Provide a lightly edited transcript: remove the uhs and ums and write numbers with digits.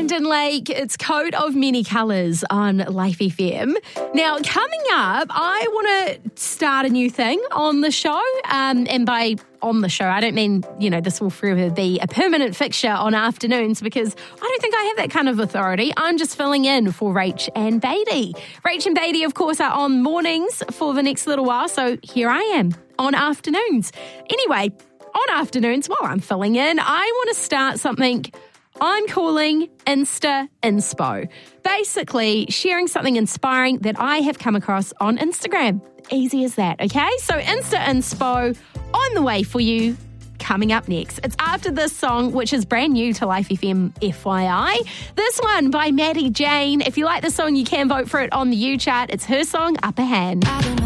Brandon Lake, it's Coat of Many Colours on Life FM. Now, coming up, I want to start a new thing on the show. And by on the show, I don't mean, this will forever be a permanent fixture on afternoons, because I don't think I have that kind of authority. I'm just filling in for Rach and Beatty. Rach and Beatty, of course, are on mornings for the next little while. So here I am on afternoons. Anyway, on afternoons, while I'm filling in, I want to start something I'm calling Insta Inspo. Basically, sharing something inspiring that I have come across on Instagram. Easy as that, okay? So Insta Inspo on the way for you. Coming up next, it's after this song, which is brand new to Life FM, FYI. This one by Maddie Jane. If you like the song, you can vote for it on the U chart. It's her song, Upper Hand.